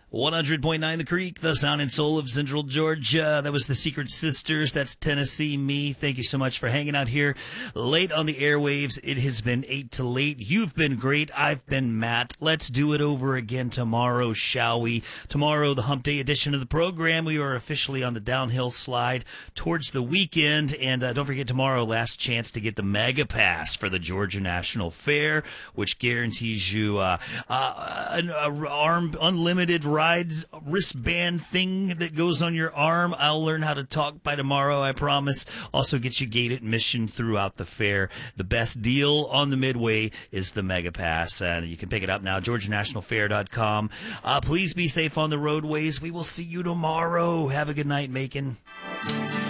100.9 The Creek, the sound and soul of Central Georgia. That was the Secret Sisters. That's Tennessee Me. Thank you so much for hanging out here late on the airwaves. It has been 8 to late. You've been great. I've been Matt. Let's do it over again tomorrow, shall we? Tomorrow, the Hump Day edition of the program. We are officially on the downhill slide towards the weekend. And don't forget tomorrow, last chance to get the Mega Pass for the Georgia National Fair, which guarantees you an unlimited rides wristband thing that goes on your arm. I'll learn how to talk by tomorrow, I promise. Also get you gate admission throughout the fair. The best deal on the Midway is the Mega Pass, and you can pick it up now, GeorgiaNationalFair.com. Please be safe on the roadways. We will see you tomorrow. Have a good night, Macon.